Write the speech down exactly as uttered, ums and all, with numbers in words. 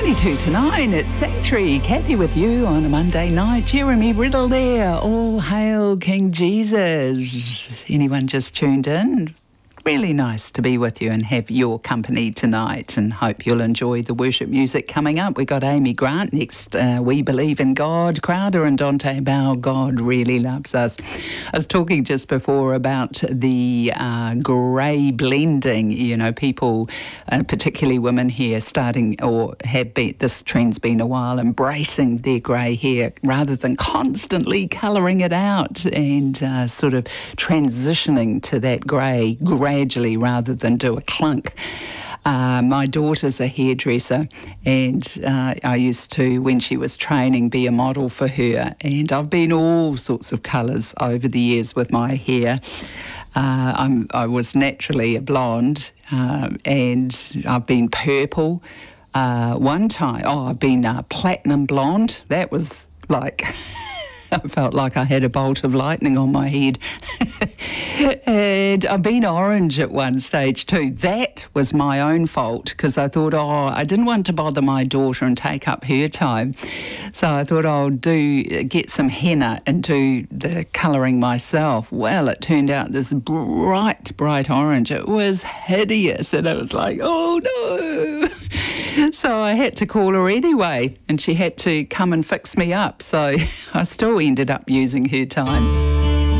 twenty-two to nine, it's Sanctuary. Kathy with you on a Monday night. Jeremy Riddle there. All hail King Jesus. Anyone just tuned in? Really nice to be with you and have your company tonight, and hope you'll enjoy the worship music coming up. We got Amy Grant next. Uh, we Believe in God. Crowder and Dante Bow. God really loves us. I was talking just before about the uh, grey blending. You know, people, uh, particularly women here, starting or have been, this trend's been a while, embracing their grey hair rather than constantly colouring it out, and uh, sort of transitioning to that grey gradually rather than do a clunk. Uh, my daughter's a hairdresser, and uh, I used to, when she was training, be a model for her, and I've been all sorts of colours over the years with my hair. Uh, I'm, I was naturally a blonde, uh, and I've been purple. Uh, one time, oh, I've been uh, platinum blonde. That was like... I felt like I had a bolt of lightning on my head. And I've been orange at one stage too. That was my own fault, because I thought, oh, I didn't want to bother my daughter and take up her time. So I thought I'll do get some henna and do the colouring myself. Well, it turned out this bright, bright orange. It was hideous, and I was like, oh no. So I had to call her anyway, and she had to come and fix me up. So I still ended up using her time.